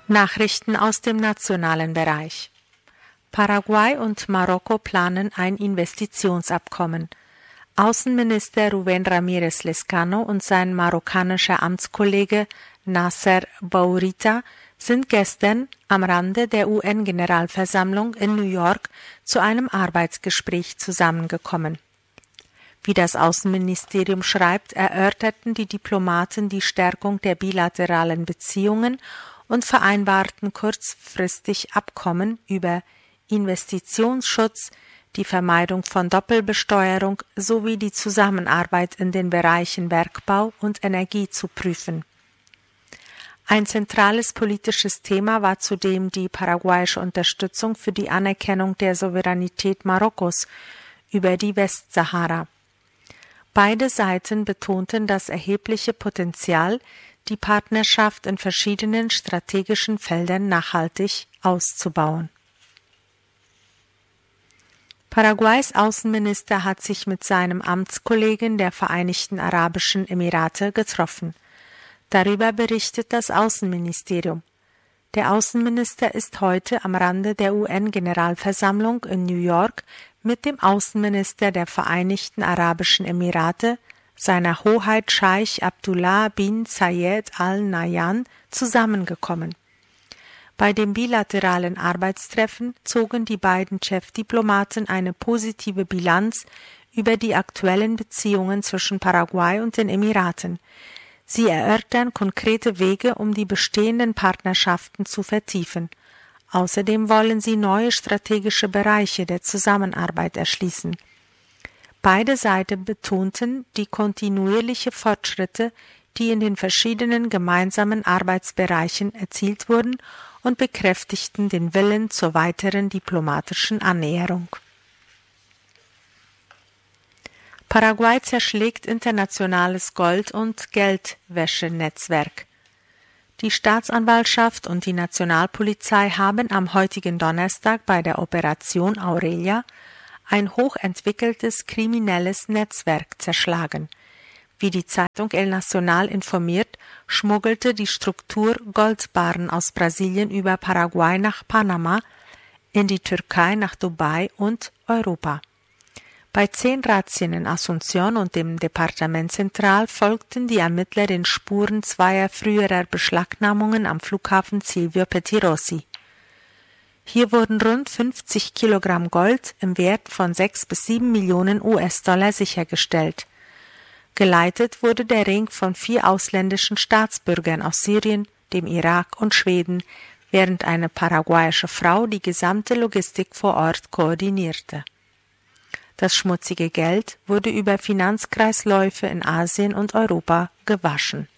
Nachrichten aus dem nationalen Bereich. Paraguay und Marokko planen ein Investitionsabkommen. Außenminister Rubén Ramírez Lezcano und sein marokkanischer Amtskollege Nasser Bourita sind gestern am Rande der UN-Generalversammlung in New York zu einem Arbeitsgespräch zusammengekommen. Wie das Außenministerium schreibt, erörterten die Diplomaten die Stärkung der bilateralen Beziehungen und vereinbarten kurzfristig Abkommen über Investitionsschutz, die Vermeidung von Doppelbesteuerung sowie die Zusammenarbeit in den Bereichen Bergbau und Energie zu prüfen. Ein zentrales politisches Thema war zudem die paraguayische Unterstützung für die Anerkennung der Souveränität Marokkos über die Westsahara. Beide Seiten betonten das erhebliche Potenzial, die Partnerschaft in verschiedenen strategischen Feldern nachhaltig auszubauen. Paraguays Außenminister hat sich mit seinem Amtskollegen der Vereinigten Arabischen Emirate getroffen. Darüber berichtet das Außenministerium. Der Außenminister ist heute am Rande der UN-Generalversammlung in New York mit dem Außenminister der Vereinigten Arabischen Emirate, seiner Hoheit Scheich Abdullah bin Zayed Al Nahyan, zusammengekommen. Bei dem bilateralen Arbeitstreffen zogen die beiden Chefdiplomaten eine positive Bilanz über die aktuellen Beziehungen zwischen Paraguay und den Emiraten. Sie erörtern konkrete Wege, um die bestehenden Partnerschaften zu vertiefen. Außerdem wollen sie neue strategische Bereiche der Zusammenarbeit erschließen. Beide Seiten betonten die kontinuierliche Fortschritte, die in den verschiedenen gemeinsamen Arbeitsbereichen erzielt wurden, und bekräftigten den Willen zur weiteren diplomatischen Annäherung. Paraguay zerschlägt internationales Gold- und Geldwäschenetzwerk. Die Staatsanwaltschaft und die Nationalpolizei haben am heutigen Donnerstag bei der Operation Aurelia ein hochentwickeltes kriminelles Netzwerk zerschlagen. Wie die Zeitung El Nacional informiert, schmuggelte die Struktur Goldbarren aus Brasilien über Paraguay nach Panama, in die Türkei nach Dubai und Europa. Bei 10 Razzien in Asunción und dem Departement Central folgten die Ermittler den Spuren zweier früherer Beschlagnahmungen am Flughafen Silvio Pettirossi. Hier wurden rund 50 Kilogramm Gold im Wert von 6 bis 7 Millionen US-Dollar sichergestellt. Geleitet wurde der Ring von 4 ausländischen Staatsbürgern aus Syrien, dem Irak und Schweden, während eine paraguayische Frau die gesamte Logistik vor Ort koordinierte. Das schmutzige Geld wurde über Finanzkreisläufe in Asien und Europa gewaschen.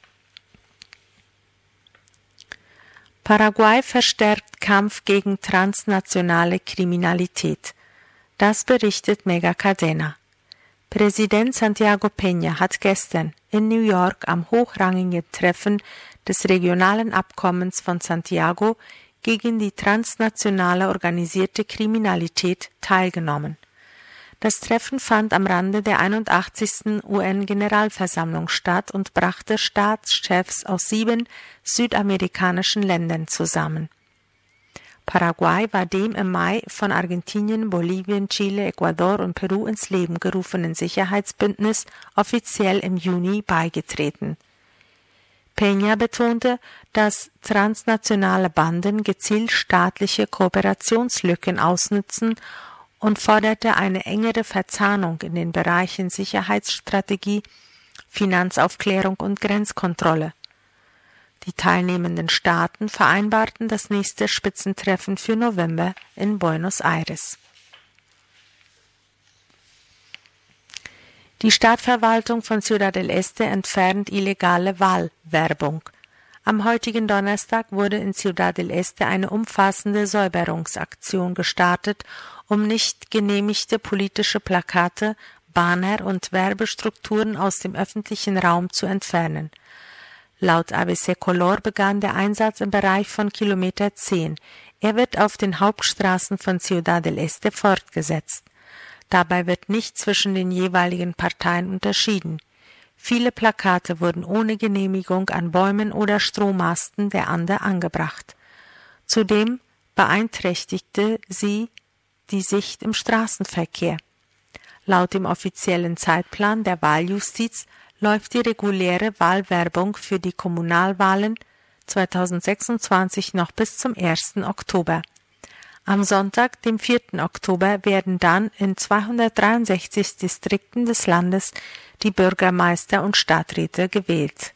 Paraguay verstärkt Kampf gegen transnationale Kriminalität. Das berichtet Mega Cadena. Präsident Santiago Peña hat gestern in New York am hochrangigen Treffen des regionalen Abkommens von Santiago gegen die transnationale organisierte Kriminalität teilgenommen. Das Treffen fand am Rande der 81. UN-Generalversammlung statt und brachte Staatschefs aus 7 südamerikanischen Ländern zusammen. Paraguay war dem im Mai von Argentinien, Bolivien, Chile, Ecuador und Peru ins Leben gerufenen Sicherheitsbündnis offiziell im Juni beigetreten. Peña betonte, dass transnationale Banden gezielt staatliche Kooperationslücken ausnutzen und forderte eine engere Verzahnung in den Bereichen Sicherheitsstrategie, Finanzaufklärung und Grenzkontrolle. Die teilnehmenden Staaten vereinbarten das nächste Spitzentreffen für November in Buenos Aires. Die Stadtverwaltung von Ciudad del Este entfernt illegale Wahlwerbung. Am heutigen Donnerstag wurde in Ciudad del Este eine umfassende Säuberungsaktion gestartet, um nicht genehmigte politische Plakate, Banner und Werbestrukturen aus dem öffentlichen Raum zu entfernen. Laut ABC Color begann der Einsatz im Bereich von Kilometer 10. Er wird auf den Hauptstraßen von Ciudad del Este fortgesetzt. Dabei wird nicht zwischen den jeweiligen Parteien unterschieden. Viele Plakate wurden ohne Genehmigung an Bäumen oder Strommasten der Ander angebracht. Zudem beeinträchtigte sie die Sicht im Straßenverkehr. Laut dem offiziellen Zeitplan der Wahljustiz läuft die reguläre Wahlwerbung für die Kommunalwahlen 2026 noch bis zum 1. Oktober. Am Sonntag, dem 4. Oktober, werden dann in 263 Distrikten des Landes die Bürgermeister und Stadträte gewählt.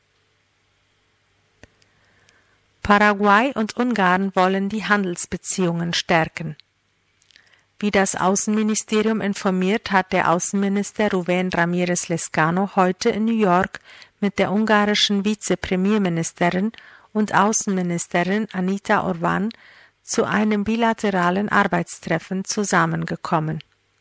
Paraguay und Ungarn wollen die Handelsbeziehungen stärken. Wie das Außenministerium informiert, hat der Außenminister Rubén Ramírez Lezcano heute in New York mit der ungarischen Vizepremierministerin und Außenministerin Anita Orbán zu einem bilateralen Arbeitstreffen zusammengekommen.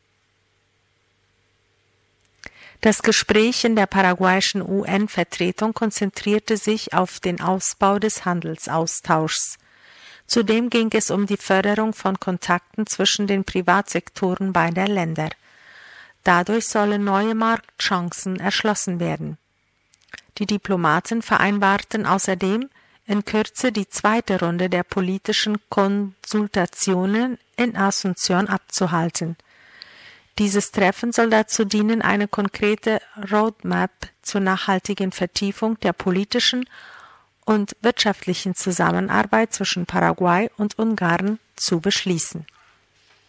Das Gespräch in der paraguayischen UN-Vertretung konzentrierte sich auf den Ausbau des Handelsaustauschs. Zudem ging es um die Förderung von Kontakten zwischen den Privatsektoren beider Länder. Dadurch sollen neue Marktchancen erschlossen werden. Die Diplomaten vereinbarten außerdem, in Kürze die zweite Runde der politischen Konsultationen in Asunción abzuhalten. Dieses Treffen soll dazu dienen, eine konkrete Roadmap zur nachhaltigen Vertiefung der politischen und wirtschaftlichen Zusammenarbeit zwischen Paraguay und Ungarn zu beschließen.